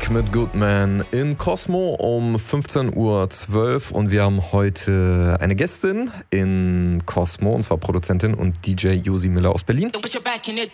Drake mit Goodman in Cosmo um 15:12 Uhr und wir haben heute eine Gästin in Cosmo, und zwar Produzentin und DJ Josi Miller aus Berlin.